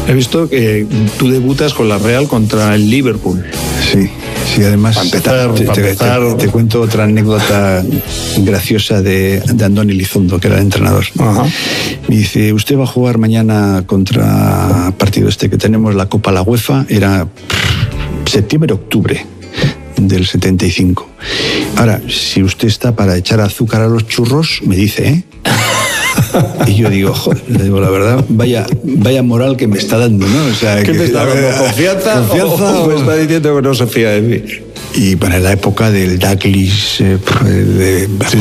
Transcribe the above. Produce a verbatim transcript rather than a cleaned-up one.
He visto que tú debutas con la Real contra el Liverpool. Sí, sí, además para empezar, te, para te, empezar... te, te cuento otra anécdota graciosa de, de Andoni Lizondo, que era el entrenador. Ajá. Me dice, usted va a jugar mañana contra partido este que tenemos, la Copa La UEFA, era septiembre-octubre del setenta y cinco. Ahora, si usted está para echar azúcar a los churros, me dice, ¿eh? Y yo digo, joder, le digo la verdad, vaya, vaya moral que me está dando, ¿no? O sea, ¿qué que, me está dando? ¿Confianza? ¿Confianza o, o me está diciendo que no se fía de mí? Y para la época del Douglas, eh, de, sí,